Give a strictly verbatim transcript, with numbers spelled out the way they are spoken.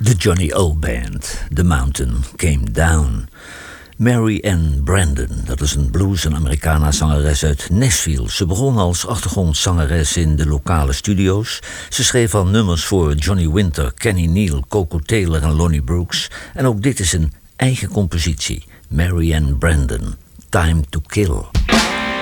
De Johnny O Band, The Mountain Came Down. Mary Ann Brandon, dat is een blues- en Americana-zangeres uit Nashville. Ze begon als achtergrondzangeres in de lokale studio's. Ze schreef al nummers voor Johnny Winter, Kenny Neal, Coco Taylor en Lonnie Brooks. En ook dit is een eigen compositie. Mary Ann Brandon, Time to Kill.